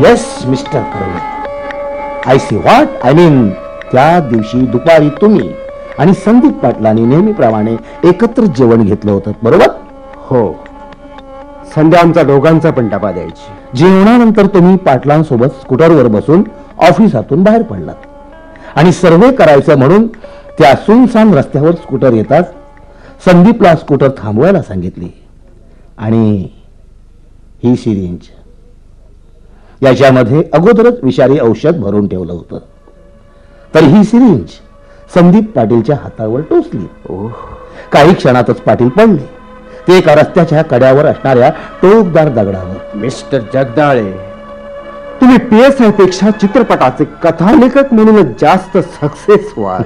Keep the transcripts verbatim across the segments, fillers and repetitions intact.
Yes mister Karve, I see what I mean. त्या दिवशी दुपारी तुम्ही आणि संदीप पाटलांनी नेहमीप्रमाणे एकत्र जेवण घेतलं होतं, बरोबर? हो, संध्या आमचा दोघांचा पण डबा द्यायची. जेवणानंतर तुम्ही पाटलांसोबत स्कूटरवर बसून ऑफिसातून बाहेर पडलात आणि सर्वे करायचं म्हणून त्या सुनसान रस्त्यावर स्कूटर येताच संदीपला स्कूटर थांबवायला सांगितली आणि ही सिरिंज, याच्यामध्ये अगोदरच विषारी औषध भरून ठेवलं होतं, तर ही सिरिंज संदीप पाटीलच्या हातावर टोचली. काही क्षणातच पाटील पडले, ते एका रस्त्याच्या कड्यावर असणाऱ्या टोकदार दगडावर. मिस्टर जगदाळे, तुम्ही पी एस आय पेक्षा चित्रपटाचे कथालेखक म्हणूनच जास्त सक्सेस व्हाल.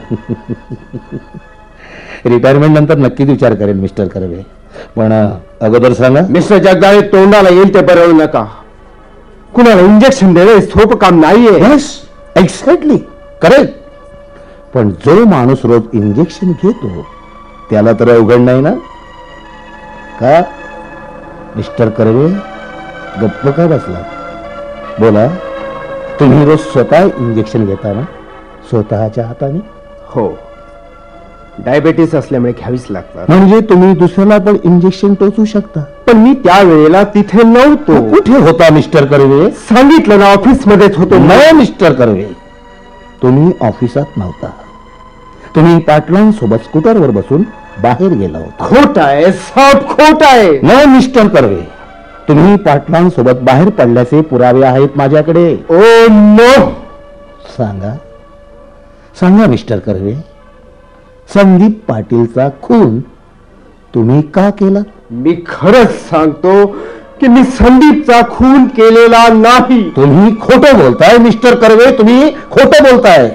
रिटायरमेंट नंतर नक्कीच विचार करेन मिस्टर कर्वे, पण अगोदर सांगा. मिस्टर जगदाळे, तोंडाला येईल ते बरळू नका. कुणाला इंजेक्शन देणे सोपं काम नाहीये. Yes, exactly correct. पण जो माणूस रोज इंजेक्शन घेतो त्याला तर अवघड नाही ना का? मिस्टर कर्वे, गप्प का बसला? बोला, तुम्ही रोज स्वतः इंजेक्शन घेता ना, स्वतःच्या हाताने? हो, डायबेटीस असल्यामुळे घ्यावीच लागतात. म्हणजे तुम्ही दुसऱ्याला पण इंजेक्शन टोचू शकता. पण मी त्यावेळेला तिथे नव्हतो. कुठे होता मिस्टर कर्वे? सांगितलं ना, ऑफिस मध्येच होतो. नाही मिस्टर कर्वे, तुम्ही ऑफिसात नव्हता. तुम्ही पाटलांसोबत स्कूटरवर बसून बाहेर गेला होता. खोट आहे, सब खोट आहे. नाही मिस्टर कर्वे, तुम्ही पाटलांसोबत बाहेर पडल्याचे पुरावे आहेत माझ्याकडे. Oh no. सांगा सांगा मिस्टर कर्वे, संदीप पाटीलचा खून तुम्ही का केला? मी खरंच सांगतो की मी संदीपचा खून केलेला नाही. तुम्ही खोटं बोलताय मिस्टर कर्वे, तुम्ही खोटं बोलताय.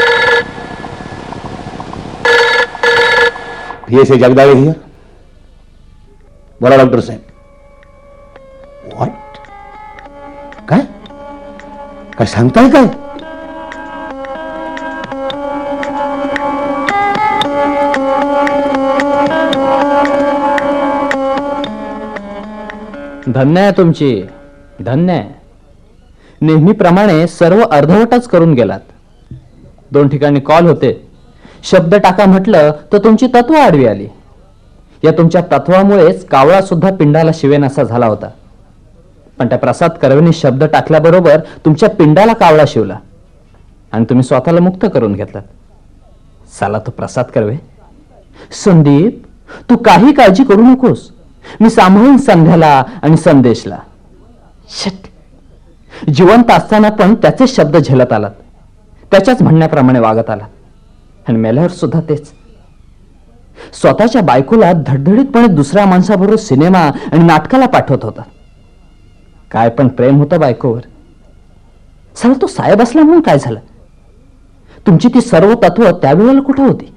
हे से जगदाळे हियर. बोला डॉक्टर साहेब. व्हॉट? काय काय सांगताय काय? धन्य आहे तुमची, धन्य आहे. नेहमीप्रमाणे सर्व अर्धवटच करून गेलात. दोन ठिकाणी कॉल होते, शब्द टाका म्हटलं तर तुमची तत्व आडवी आली. या तुमच्या तत्वामुळेच कावळा सुद्धा पिंडाला शिवेनासा झाला होता. पण त्या प्रसाद कर्वेने शब्द टाकल्याबरोबर तुमच्या पिंडाला कावळा शिवला आणि तुम्ही स्वतःला मुक्त करून घेतलात. साला तो प्रसाद कर्वे. संदीप, तू काही काळजी करू नकोस, मी सांभाळून संध्याला आणि संदेशला. शट. जिवंत असताना पण त्याचे शब्द झेलत आलात, त्याच्याच म्हणण्याप्रमाणे वागत आलात आणि मेल्यावर सुद्धा तेच. स्वतःच्या बायकोला धडधडीतपणे दुसऱ्या माणसाबरोबर सिनेमा आणि नाटकाला पाठवत होता. काय पण प्रेम होतं बायकोवर. साला तो साहेब असला म्हणून काय झालं? तुमची ती सर्व तत्व त्यावेळेला कुठे होती?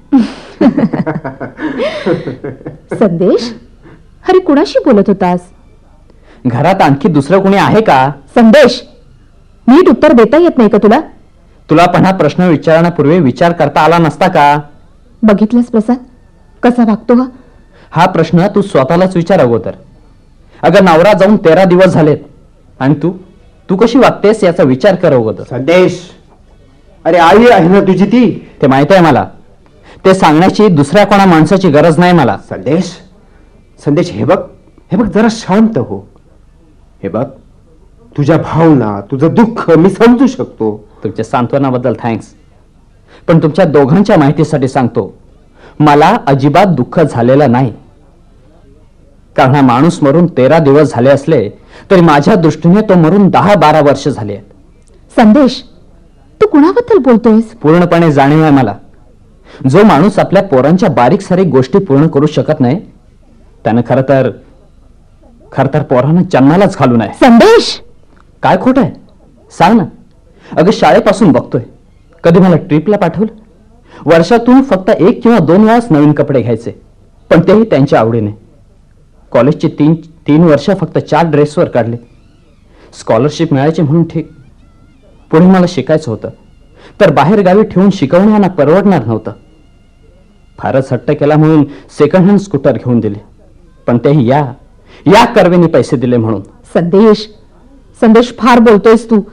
संदेश, अरे कुणाशी बोलत होतास? घरात आणखी दुसरं कोणी आहे का? संदेश, नीट उत्तर देता येत नाही का तुला? तुला पण हा प्रश्न विचारण्यापूर्वी विचार करता आला नसता का? बघितलंस प्रसाद कसा वागतो हा? हा प्रश्न तू स्वतःलाच विचार अगोदर. अगं, नवरा जाऊन तेरा दिवस झालेत आणि तू तू कशी वागतेस याचा विचार कर अगोदर. संदेश, अरे आई आहे ना तुझी ती. ते माहित आहे मला. ते सांगण्याची दुसऱ्या कोणा माणसाची गरज नाही मला. संदेश, संदेश हे बघ, हे बघ, जरा शांत हो. हे बघ, तुझ्या भावना, तुझं दुःख मी समजू शकतो. तुमच्या सांत्वनाबद्दल थँक्स, पण तुमच्या दोघांच्या माहितीसाठी सांगतो, मला अजिबात दुःख झालेलं नाही. कारण हा माणूस मरून तेरा दिवस झाले असले तरी माझ्या दृष्टीने तो मरून दहा बारा वर्ष झाले आहेत. संदेश, तू कुणाबद्दल बोलतोयस? पूर्णपणे जाणीव आहे मला. जो माणूस आपल्या पोरांच्या बारीक सारीक गोष्टी पूर्ण करू शकत नाही त्यानं खरं तर खरं तर पोरांना जन्मालाच घालू नये. संदेश, काय खोट आहे सांग ना. अगं, शाळेपासून बघतोय, कधी मला ट्रिपला पाठवलं. वर्षातून फक्त एक किंवा दोन वेळाच नवीन कपडे घ्यायचे, पण तेही त्यांच्या आवडीने. कॉलेजची तीन तीन वर्ष फक्त चार ड्रेसवर काढले. स्कॉलरशिप मिळायची म्हणून ठीक. पुढे मला शिकायचं होतं, तर बाहेर गावी ठेवून शिकवण्याला परवडणार नव्हतं. फारच हट्ट केला म्हणून सेकंड हँड स्कूटर घेऊन दिले, पण तेही या या कर्वेने पैसे दिले म्हणून. संदेश, संदेश फार बोलतोयस तू.